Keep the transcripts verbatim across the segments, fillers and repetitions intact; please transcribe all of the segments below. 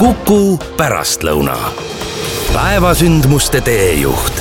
Kuku pärastlõuna. Päevasündmuste teejuht.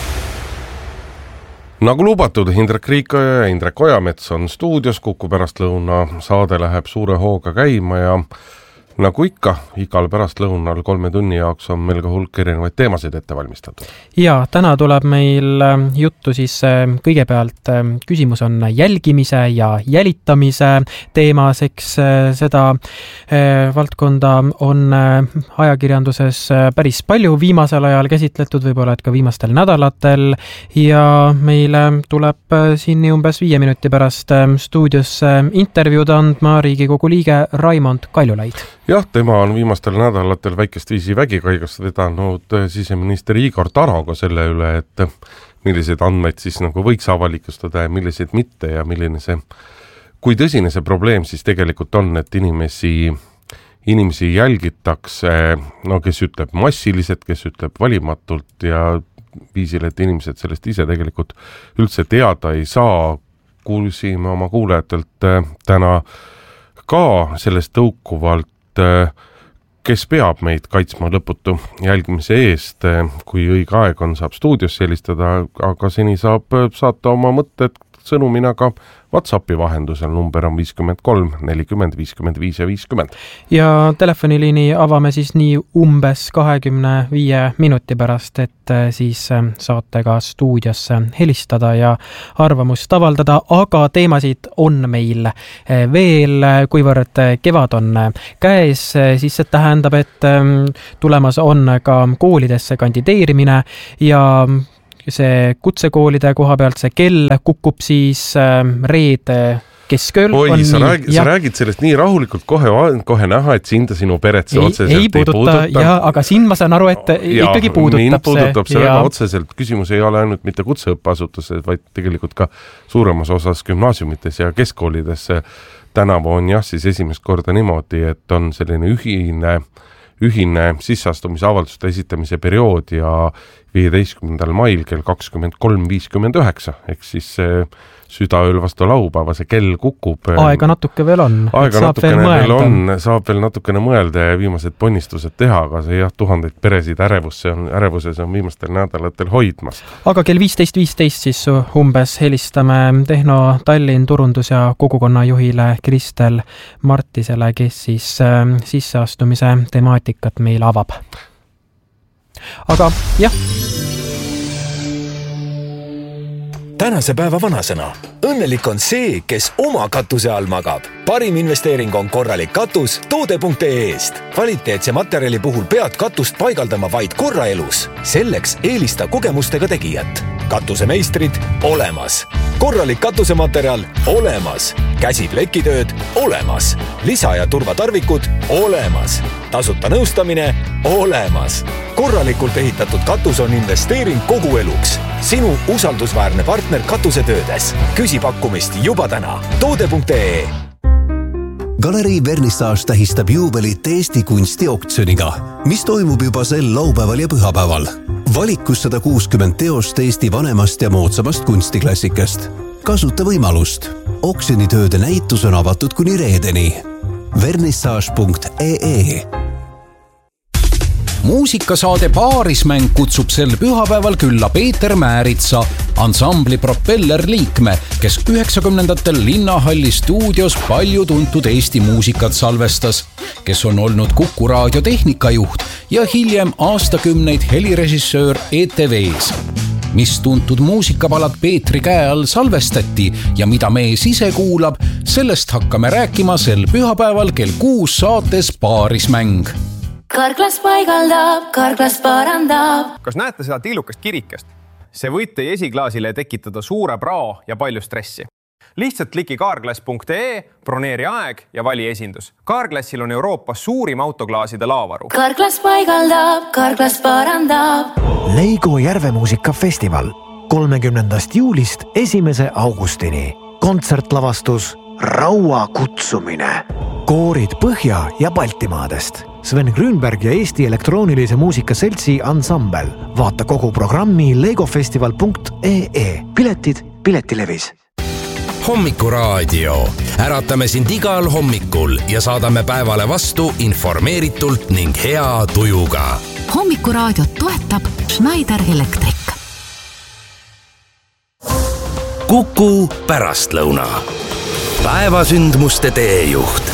Nagu lubatud, Indrek Riikoja ja Indrek Ojamets on stuudios. Kuku pärastlõuna saade läheb suure hooga käima ja nagu ikka, igal pärastlõunal kolme tunni jaoks on meil ka hulk erinevaid teemasid ette valmistatud. Ja täna tuleb meil juttu siis kõigepealt küsimus on jälgimise ja jälitamise teemas, eks seda valdkonda on ajakirjanduses päris palju viimasel ajal käsitletud, võib-olla et ka viimastel nädalatel ja meile tuleb siin umbes viie minuti pärast stuudiosse intervjuud andma Riigikogu liige Raimond Kaljulaid. Jah, tema on viimastel nädalatel väikest viisi vägikaigast vedanud siseminister Igor Taroga selle üle, et millised andmeid siis nagu võiks avalikustada ja millised mitte ja milline see, kui tõsine see probleem siis tegelikult on, et inimesi, inimesi jälgitakse, no kes ütleb massiliselt, kes ütleb valimatult ja viisil, et inimesed sellest ise tegelikult üldse teada ei saa. Kuulsime oma kuulajatelt täna ka sellest tõukuvalt, kes peab meid kaitsma lõputu jälgimise eest, kui õige aeg on, saab stuudios helistada, aga seni saab saata oma mõtted sõnumina ka WhatsAppi vahendusel, number on viiskümmend kolm nelikümmend viiskümmend viis ja viiskümmend. Ja telefoniliini avame siis nii umbes kahekümne viie minuti pärast, et siis saate ka stuudiosse helistada ja arvamust avaldada, aga teemasid on meil veel, kuivõrd kevad on käes, siis see tähendab, et tulemas on ka koolidesse kandideerimine ja see kutsekoolide koha pealt see kell kukub siis reede keskööl. Oi, on sa, nii, räägid, sa räägid sellest nii rahulikult kohe, kohe näha, et sind ja sinu peret see ei, otseselt ei puuduta. Ei puuduta. Ja, aga siin ma saan aru, et ja, ikkagi puudutab see. puudutab see ja... väga otseselt. Küsimus ei ole ainult mitte kutseõppeasutuses, vaid tegelikult ka suuremas osas gümnaasiumites ja keskkoolides. Tänavu on jah siis esimest korda niimoodi, et on selline ühine ühine sisseastumise avalduste esitamise periood ja viieteistkümnendal mail kell kakskümmend kolm viiskümmend üheksa, ehk siis südaööl vastu laupäeva see kell kukub. Aega natuke veel on. Aega natukene veel, veel on, saab veel natukene mõelda ja viimased ponnistused teha, aga see jah, tuhandeid peresid ärevusse on, ärevuses on viimastel nädalatel hoidmas. Aga kell viisteist viisteist siis umbes helistame Tehno Tallinn turundus- ja kogukonnajuhile Kristel Martisele, kes siis sisseastumise temaatikat meil avab. Aga jah. Tänase päeva vanasõna. Õnnelik on see, kes oma katuse all magab. Parim investeering on korralik katus toode punkt ee-st. Kvaliteetse materjali puhul pead katust paigaldama vaid korra elus. Selleks eelista kogemustega tegijat. Katusemeistrid olemas. Korralik katusematerjal olemas. Käsiplekitööd olemas. Lisa- ja turvatarvikud olemas. Tasuta nõustamine olemas. Korralikult ehitatud katus on investeering kogu eluks. Sinu usaldusväärne partner katusetöödes. Küsi pakkumist juba täna. toode punkt ee. Galerii Vernissage tähistab juubelit Eesti kunstioktsiooniga, mis toimub juba sel laupäeval ja pühapäeval. Valikus sada kuuskümmend teost Eesti vanemast ja moodsamast kunstiklassikast. Kasuta võimalust. Oksjonitööde näitus on avatud kuni reedeni. vernissage punkt ee. Muusikasaade Paarismäng kutsub sel pühapäeval külla Peeter Määritsa, ansambli Propeller liikme, kes üheksakümnendatel Linnahalli stuudios palju tuntud Eesti muusikat salvestas, kes on olnud Kuku raadio tehnikajuht ja hiljem aastakümneid helirežissöör E T V-s. Mis tuntud muusikapalad Peetri käe all salvestati ja mida mees ise kuulab, sellest hakkame rääkima sel pühapäeval kell kuus saates Paarismäng. Karklas paigaldab, karklas parandab. Kas näete seda tiilukast kirikest? See võib teie esiklaasile tekitada suure prao ja palju stressi. Lihtsalt kliki kaarklass punkt ee, broneeri aeg ja vali esindus. Kaarklassil on Euroopas suurim autoklaaside laavaru. Karklas paigaldab, karklas parandab. Leigo Järvemuusikafestival kolmekümnendast juulist esimese augustini. Kontsertlavastus Raua kutsumine. Koorid Põhja- ja Baltimaadest. Sven Grünberg ja Eesti elektroonilise muusika seltsi ansambel. Vaata kogu programmi leigofestival punkt ee. Piletid Piletilevis. Hommikuraadio. Äratame sind igal hommikul ja saadame päevale vastu informeeritult ning hea tujuga. Hommikuraadiot toetab Schneider Electric. Kuku pärastlõuna. Päevasündmuste teejuht.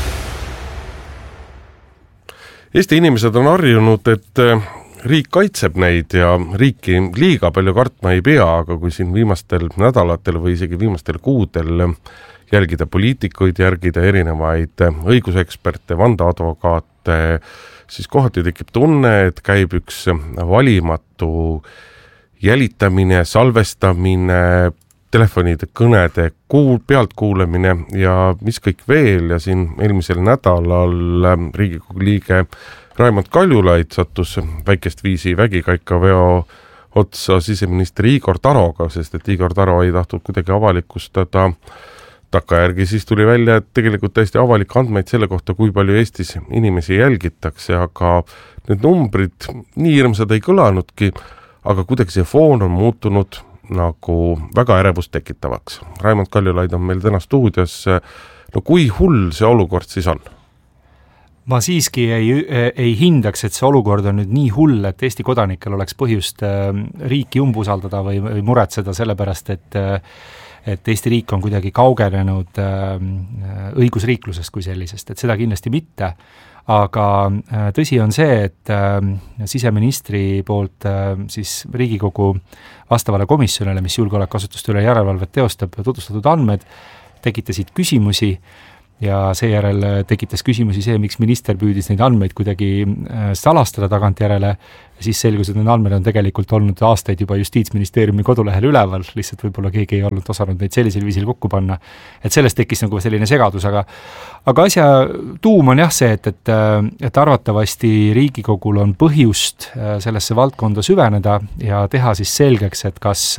Eesti inimesed on harjunud, et riik kaitseb neid ja riiki liiga palju kartma ei pea, aga kui siin viimastel nädalatel või isegi viimastel kuudel jälgida poliitikuid, järgida erinevaid õiguseksperte, vandeadvokaate, siis kohati tekib tunne, et käib üks valimatu jälitamine, salvestamine, telefonide kõnede kuul, pealtkuulemine ja mis kõik veel ja siin eelmisel nädalal Riigikogu liige Raimond Kaljulaid sattus väikest viisi vägikaikaveo otsa siseministri Igor Taroga, sest et Igor Taro ei tahtnud kuidagi avalikustada. Takkajärgi siis tuli välja, et tegelikult täiesti avalik andmeid selle kohta, kui palju Eestis inimesi jälgitakse, aga need numbrid nii hirmsad ei kõlanudki, aga kuidagi see foon on muutunud nagu väga ärevust tekitavaks. Raimond Kaljulaid on meil täna stuudios. No kui hull see olukord siis on? Ma siiski ei, ei hindaks, et see olukord on nüüd nii hull, et Eesti kodanikel oleks põhjust riiki umbusaldada või, või muretseda sellepärast, et, et Eesti riik on kuidagi kaugenenud õigusriiklusest kui sellisest, et seda kindlasti mitte. Aga tõsi on see, et siseministri poolt siis Riigikogu vastavale komisjonile, mis julgeolekuasutuste üle järelevalvet teostab, tutvustatud andmed tekitasid küsimusi ja seejärel tekitas küsimusi see, miks minister püüdis neid andmeid kuidagi salastada tagantjärele ja siis selgus, et need andmed on tegelikult olnud aastaid juba Justiitsministeeriumi kodulehel üleval, lihtsalt võib-olla keegi ei olnud osanud neid sellisel viisil kokku panna. Et sellest tekkis nagu selline segadus, aga, aga asja tuum on jah see, et, et, et arvatavasti Riigikogul on põhjust sellesse valdkonda süveneda ja teha siis selgeks, et kas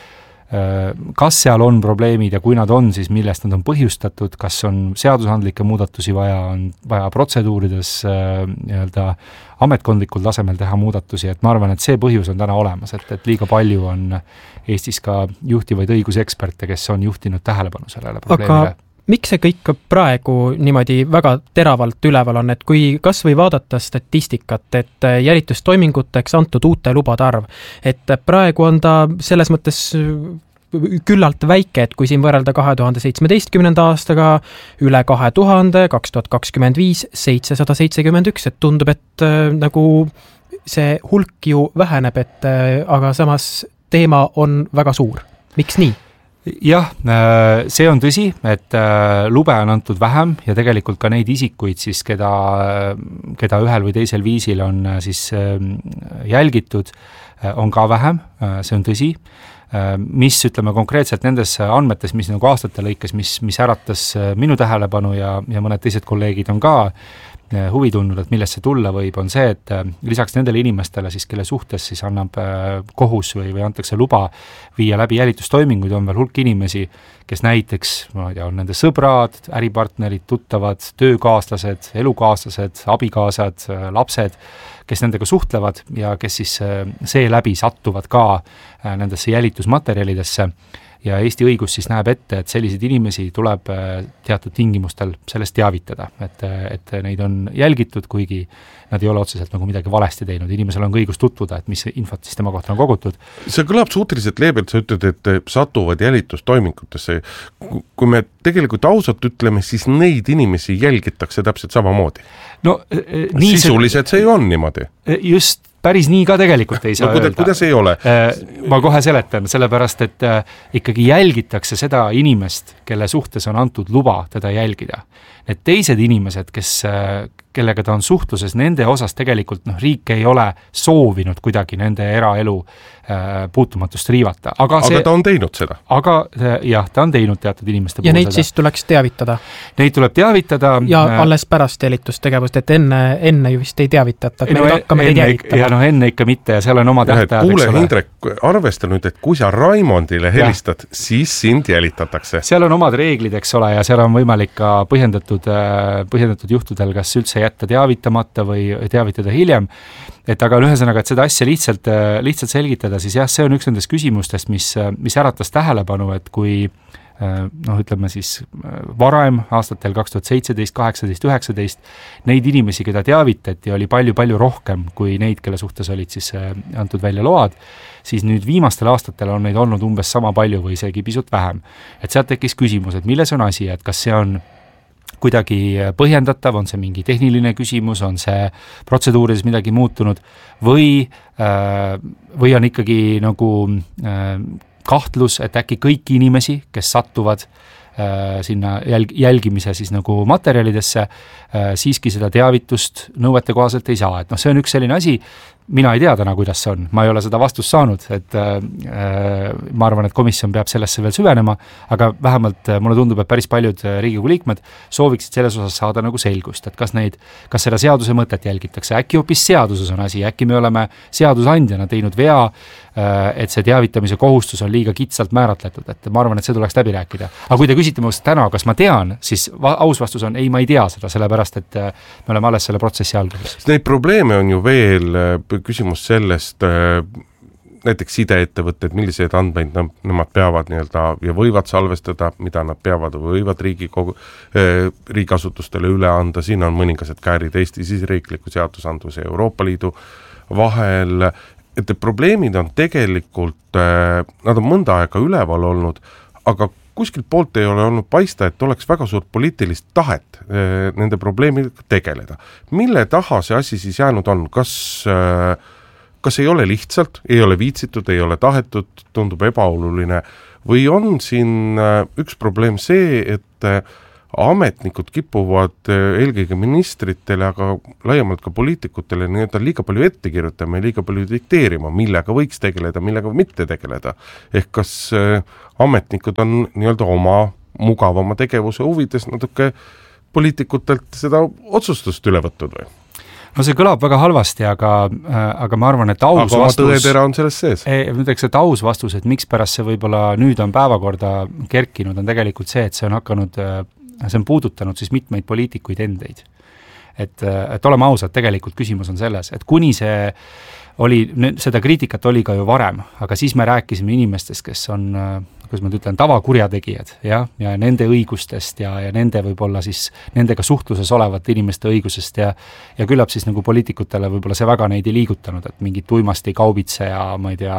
kas seal on probleemid ja kui nad on, siis millest nad on põhjustatud, kas on seadusandlikke muudatusi vaja, on vaja protseduurides nii-öelda ametkondlikul tasemel teha muudatusi, et ma arvan, et see põhjus on täna olemas, et, et liiga palju on Eestis ka juhtivaid õiguseksperte, kes on juhtinud tähelepanu sellele probleemile. Aga miks see kõik praegu niimoodi väga teravalt üleval on, et kui kas või vaadata statistikat, et jälitustoiminguteks antud uute lubade arv, et praegu on ta selles mõttes küllalt väike, et kui siin võrrelda kahe tuhande seitsmeteistkümnenda aastaga üle kahe tuhande, kaks tuhat kakskümmend viis, seitsesada seitsekümmend üks, et tundub, et äh, nagu see hulk ju väheneb, et äh, aga samas teema on väga suur. Miks nii? Jah, see on tõsi, et lube on antud vähem ja tegelikult ka neid isikuid, siis, keda, keda ühel või teisel viisil on siis jälgitud, on ka vähem, see on tõsi. Mis ütleme konkreetselt nendes andmetes, mis nagu aastate lõikes, mis, mis äratas minu tähelepanu ja, ja mõned teised kolleegid on ka huvi tundnud, et millest see tulla võib, on see, et lisaks nendele inimestele, siis, kelle suhtes siis annab kohus või, või antakse luba viia läbi jälitustoiminguid, on veel hulk inimesi, kes näiteks, ma ei tea, on nende sõbrad, äripartnerid, tuttavad, töökaaslased, elukaaslased, abikaasad, lapsed, kes nendega suhtlevad ja kes siis seeläbi sattuvad ka nendesse jälitusmaterjalidesse. Ja Eesti õigus siis näeb ette, et selliseid inimesi tuleb teatud tingimustel sellest teavitada, et, et neid on jälgitud, kuigi nad ei ole otseselt nagu midagi valesti teinud. Inimesel on ka õigus tutvuda, et mis infot siis tema kohta on kogutud. See kõlab suhteliselt leebelt, sa ütled, et satuvad jälitustoimingutesse. Kui me tegelikult ausalt ütleme, siis neid inimesi jälgitakse täpselt samamoodi. No, nii sisuliselt see, see ju on niimoodi. Just päris nii ka tegelikult ei saa no, öelda. Kuidas ei ole? Ma kohe seletan, sellepärast, et ikkagi jälgitakse seda inimest, kelle suhtes on antud luba teda jälgida. Need teised inimesed, kes, kellega ta on suhtluses, nende osas tegelikult noh, riik ei ole soovinud kuidagi nende eraelu puutumatust riivata. Aga, aga see, ta on teinud seda? Aga jah, ta on teinud teatud inimeste ja puhul neid seda. Siis tuleks teavitada? Neid tuleb teavitada. Ja alles pärast jälitustegevust, et enne, enne ju vist ei teavitata, et no, me hakkame enne, teid jälitama. Ja no enne ikka mitte ja seal on oma tähtajad. Kuule, Hindrek, arvesta nüüd, et kui sa Raimondile helistad, ja. Siis sind jälitatakse. Seal on omad reeglid, eks ole, ja seal on võimalik ka põhjendatud, põhjendatud juhtudel, kas üldse jätta teavitamata või teavitada hiljem. Et aga ühesõnaga, et seda asja lihtsalt, lihtsalt selgitada, siis jah, see on üks nendest küsimustest, mis, mis äratas tähelepanu, et kui noh, ütleme siis varem, aastatel kaks tuhat seitseteist, kaheksateist, üheksateist, neid inimesi, keda teavitati, oli palju-palju rohkem kui neid, kelle suhtes olid siis antud välja load, siis nüüd viimastel aastatel on neid olnud umbes sama palju või isegi pisut vähem. Et sealt tekkis küsimus, et milles on asi, et kas see on kuidagi põhjendatav, on see mingi tehniline küsimus, on see protseduurides midagi muutunud või, või on ikkagi nagu kahtlus, et äkki kõiki inimesi, kes sattuvad sinna jälg, jälgimise siis nagu materjalidesse, siiski seda teavitust nõuete kohaselt ei saa. Et noh, see on üks selline asi, mina ei tea täna, kuidas see on, ma ei ole seda vastust saanud, et äh, ma arvan, et komisjon peab sellesse veel süvenema, aga vähemalt mulle tundub, et päris paljud Riigikogu liikmed sooviksid selles osas saada nagu selgust, et kas neid, kas seda seaduse mõtet jälgitakse, äkki hoopis seaduses on asi, äkki me oleme seadusandjana teinud vea, et see teavitamise kohustus on liiga kitsalt määratletud, et ma arvan, et see tuleks läbi rääkida. Aga kui te küsite minust täna, kas ma tean, siis va- aus vastus on ei, ma ei tea seda, sellepärast, et me oleme alles selle protsessi alguses. Neid probleeme on ju veel, küsimus sellest, näiteks sideettevõtted, milliseid andmeid nemad peavad nii-öelda ja võivad salvestada, mida nad peavad või võivad Riigikogu, riigiasutustele üle anda, siin on mõningased käärid Eesti siseriikliku seadusandluse Euroopa Liidu vahel, et probleemid on tegelikult, nad on mõnda aega üleval olnud, aga kuskilt poolt ei ole olnud paista, et oleks väga suurt poliitilist tahet nende probleemidega tegeleda. Mille taha see asi siis jäänud on? Kas, kas ei ole lihtsalt, ei ole viitsitud, ei ole tahetud, tundub ebaoluline või on siin üks probleem see, et ametnikud kipuvad eelkõige ministritele, aga laiemalt ka poliitikutele nii-öelda liiga palju ette kirjutama ja liiga palju dikteerima, millega võiks tegeleda, millega mitte tegeleda. Ehk kas ametnikud on nii-öelda oma mugavama tegevuse huvides natuke poliitikutelt seda otsustust üle võtnud või? No see kõlab väga halvasti, aga, aga ma arvan, et aus aga vastus... Aga tõetera on selles sees. Mõtleks, et aus vastus, et miks pärast see võib-olla nüüd on päevakorda kerkinud, on tegelikult see, et see on hakanud, see on puudutanud siis mitmeid poliitikuid endeid. Et, et oleme ausad, tegelikult küsimus on selles, et kuni see oli, seda kriitikat oli ka ju varem, aga siis me rääkisime inimestest, kes on, kuidas ma ütlen, tavakurjategijad, ja, ja nende õigustest ja, ja nende võib-olla siis nendega suhtluses olevate inimeste õigusest ja, ja küllap siis nagu poliitikutele võib-olla see väga neid ei liigutanud, et mingid tuimasti kaubitse ja ma ei tea,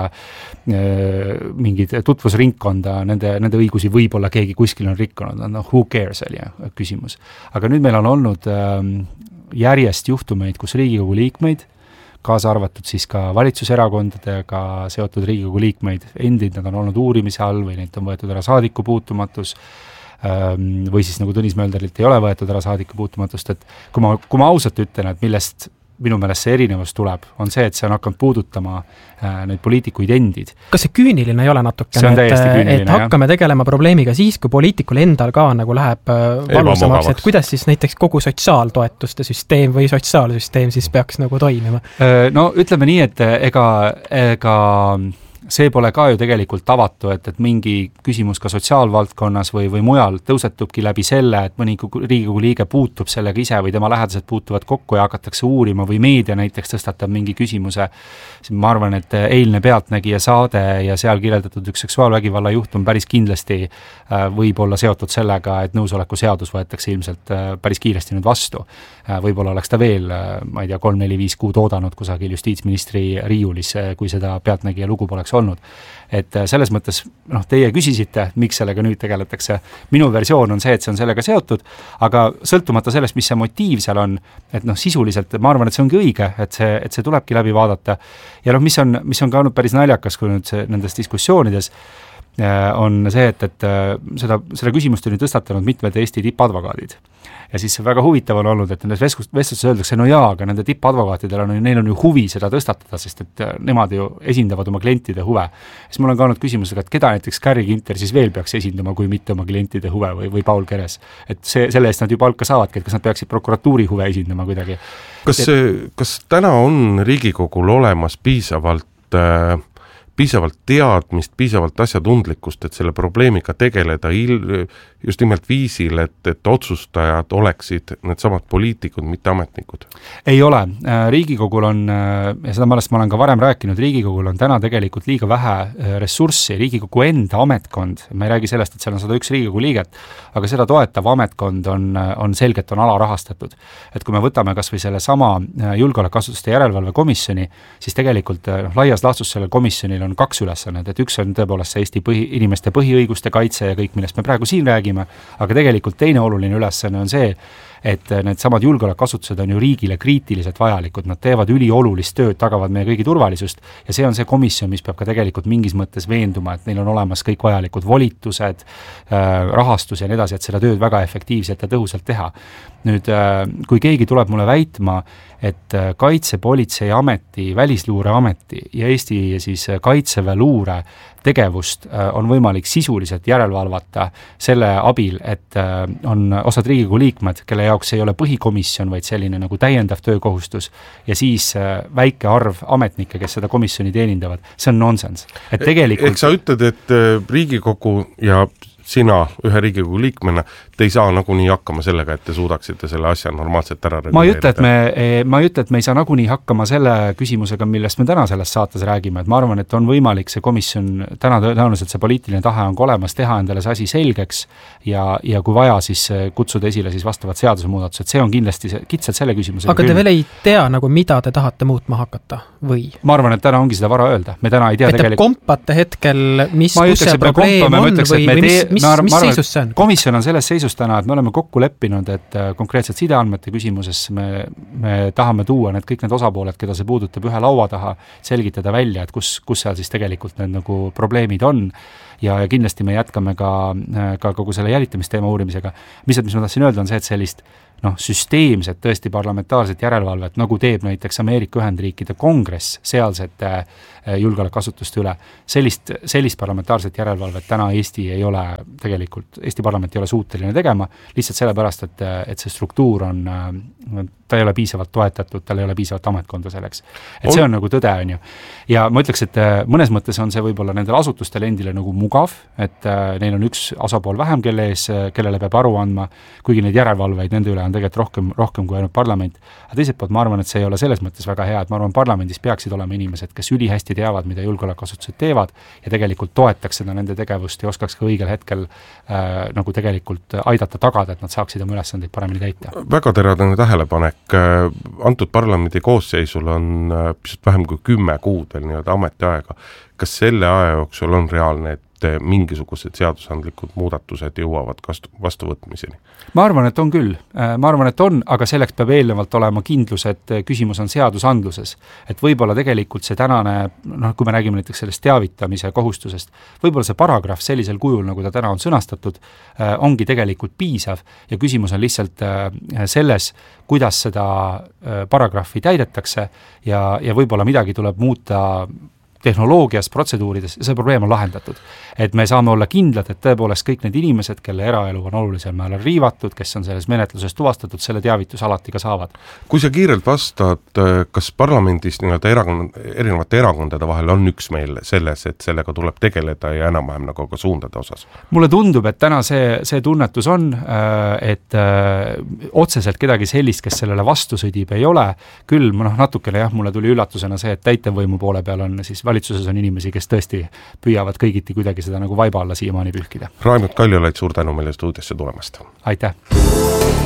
mingid tutvusringkonda, nende, nende õigusi võib-olla keegi kuskil on rikkunud, no who cares oli küsimus. Aga nüüd meil on olnud järjest juhtumeid, kus Riigikogu liikmeid, kaasa arvatud siis ka valitsuserakondadega seotud Riigikogu liikmeid endid, nad on olnud uurimise all või neilt on võetud ära saadiku puutumatus või siis nagu Tõnis Mölderilt ei ole võetud ära saadiku puutumatust, et kui ma, kui ma ausalt ütlen, et millest minu meelest see erinevus tuleb, on see, et see on hakanud puudutama äh, neid poliitikuid endid. Kas see küüniline ei ole natukene, et, et hakkame jah. tegelema probleemiga siis, kui poliitikul endal ka nagu läheb valusamaks, et kuidas siis näiteks kogu sotsiaaltoetuste süsteem või sotsiaalsüsteem siis peaks nagu toimima? No ütleme nii, et ega, ega see pole ka ju tegelikult tavatu, et, et mingi küsimus ka sotsiaalvaldkonnas või, või mujal tõusetubki läbi selle, et mõni Riigikogu liige puutub sellega ise või tema lähedased puutuvad kokku ja hakatakse uurima või meedia näiteks tõstatab mingi küsimuse. Ma arvan, et eilne Pealtnägija saade ja seal kirjeldatud üks seksuaalvägivalla juhtum päris kindlasti võib olla seotud sellega, et nõusoleku seadus võetakse ilmselt päris kiiresti nüüd vastu. Võib-olla oleks ta veel, ma ei tea, kolm, neli, viis kuud oodanud kusagil justiitsministri riiulis, kui seda Pealtnägija lugu poleks olnud. Et selles mõttes, noh, teie küsisite, miks sellega nüüd tegeletakse. Minu versioon on see, et see on sellega seotud, aga sõltumata sellest, mis see motiiv seal on, et noh, sisuliselt ma arvan, et see ongi õige, et see, et see tulebki läbi vaadata. Ja noh, mis on, mis on ka olnud päris naljakas, kui nüüd see, nendes diskussioonides on see, et, et seda, seda küsimust on ju tõstatanud mitmed Eesti tippadvokaadid. Ja siis väga huvitav on olnud, et nendes vestlustes öeldakse, no jaa, aga nende tippadvokaatidel on, neil on ju huvi seda tõstatada, sest et nemad ju esindavad oma klientide huve. Siis mul on ka olnud küsimusega, et keda näiteks Carri Ginter siis veel peaks esindama, kui mitte oma klientide huve või, või Paul Keres. Et see, selle eest nad ju palka saavadki, et kas nad peaksid prokuratuuri huve esindama kuidagi. Kas, et... kas täna on Riigikogul olemas piisavalt äh, piisavalt teadmist, piisavalt asjatundlikkust, et selle probleemiga tegeleda il-, just nimelt viisil, et, et otsustajad oleksid needsamad poliitikud, mitte ametnikud? Ei ole. Riigikogul on, ja seda mõnest ma olen ka varem rääkinud, Riigikogul on täna tegelikult liiga vähe ressurssi, Riigikogu enda ametkond, ma ei räägi sellest, et seal on sada üks Riigikogu liiget, aga seda toetav ametkond on, on selgelt on alarahastatud. Et kui me võtame kas või selle sama julgeolekuasutuste järelevalve komisjoni, siis tegelikult laias laastus sellel komisjonil on kaks ülesannet, et üks on tõepoolest see Eesti põhi, inimeste põhiõiguste kaitse ja kõik, millest me praegu siin räägime, aga tegelikult teine oluline ülesanne on see, et need samad julgeolekuasutused on ju riigile kriitiliselt vajalikud, nad teevad üliolulist tööd, tagavad meie kõigi turvalisust ja see on see komisjon, mis peab ka tegelikult mingis mõttes veenduma, et neil on olemas kõik vajalikud volitused, rahastus ja nii edasi, et seda tööd väga efektiivselt ja tõhusalt teha. Nüüd, kui keegi tuleb mulle väitma, et Kaitsepolitseiameti, Välisluureameti ja Eesti siis Kaitseväe luure tegevust on võimalik sisuliselt järelevalvata selle abil, et on osad Riigikogu liikmed, kelle jaoks ei ole põhikomisjon, vaid selline nagu täiendav töökohustus ja siis väike arv ametnikke, kes seda komisjoni teenindavad. See on nonsense. Et tegelikult... Ehk sa ütled, et Riigikogu ja sina ühe Riigikogu liikmena, te ei saa nagunii hakkama sellega, et te suudaksite selle asja normaalselt ära reguleerida. Ma ei ütle, et me, ma ei ütle, et me ei saa nagunii hakkama selle küsimusega, millest me täna selles saates räägime, et ma arvan, et on võimalik see komisjon, täna tõenäoliselt see poliitiline tahe on olemas, teha endale see asi selgeks ja, ja kui vaja, siis kutsuda esile siis vastavad seadusemuudatused, see on kindlasti see, kitsalt selle küsimusega. Aga te veel ei tea, nagu mida te tahate muutma hakata või? Ma arvan, et täna ongi seda vara öelda. Me täna ei tea et tegelikult... te kompate hetkel, mis, kus see probleem kompa, on või, või mis, mis, arvan, mis seisus see on? Komisjon on selles seisus täna, et me oleme kokku leppinud, et konkreetselt sideandmete küsimuses me, me tahame tuua need kõik need osapooled, keda see puudutab ühe laua taha, selgitada välja, et kus, kus seal siis tegelikult need nagu probleemid on ja, ja kindlasti me jätkame ka, ka kogu selle jälitamisteema uurimisega. Mis, mis ma tahtsin öelda, on see, et sellist noh, süsteemset tõesti parlamentaarset järelevalvet, nagu teeb näiteks Ameerika Ühendriikide kongress sealsete julgeolekuasutuste üle. Sellist, sellist parlamentaarset järelevalvet täna Eesti ei ole tegelikult, Eesti parlament ei ole suuteline tegema, lihtsalt sellepärast, et, et see struktuur on, ta ei ole piisavalt toetatud, tal ei ole piisavalt ametkonda selleks. Et see on nagu tõde, on ju. Ja ma ütleks, et mõnes mõttes on see võib-olla nendele asutustele endile nagu mugav, et neil on üks osapool vähem, kelle ees, kellele peab aru andma, kuigi neid järelevalveid nende üle on tegelikult rohkem, rohkem kui ainult parlament. Aga teiselt poolt ma arvan, et see ei ole selles mõttes väga hea, et ma arvan, parlamendis peaksid olema inimesed, kes ülihästi teavad, mida julgeolekuasutused teevad ja tegelikult toetaks seda nende tegevust ja oskaks ka õigel hetkel äh, nagu tegelikult aidata tagada, et nad saaksid oma ülesandeid paremini täita. Väga teradane tähelepanek. Antud parlamendi koosseisul on pisut vähem kui kümme kuud veel nii-öelda ametiaega. Kas selle aja jooksul on reaalne, et mingisugused seadusandlikud muudatused jõuavad vastuvõtmiseni? Ma arvan, et on küll. Ma arvan, et on, aga selleks peab eelnevalt olema kindlus, et küsimus on seadusandluses. Et võib-olla tegelikult see tänane, noh, kui me räägime näiteks sellest teavitamise kohustusest, võib-olla see paragrahv sellisel kujul, nagu ta täna on sõnastatud, ongi tegelikult piisav ja küsimus on lihtsalt selles, kuidas seda paragrahvi täidetakse ja, ja võib-olla midagi tuleb muuta tehnoloogias, protseduurides, see probleem on lahendatud. Et me saame olla kindlad, et tõepoolest kõik need inimesed, kelle eraelu on olulisel määral riivatud, kes on selles menetluses tuvastatud, selle teavitus alati ka saavad. Kui sa kiirelt vastad, kas parlamendis nii-öelda erakond, erinevate erakondade vahel on üks meil selles, et sellega tuleb tegeleda ja enam-vähem nagu ka suundade osas? Mulle tundub, et täna see, see tunnetus on, et otseselt kedagi sellist, kes sellele vastu sõdib, ei ole. Küll, noh, natukene jah, mulle tuli üllatusena see, et täitevvõimu poole peal on siis valitsuses on inimesi, kes tõesti püüavad kõigiti kuidagi seda nagu vaiba alla siiamaani pühkida. Raimond Kaljulaid, suur tänu meile stuudiosse tulemast. Aitäh!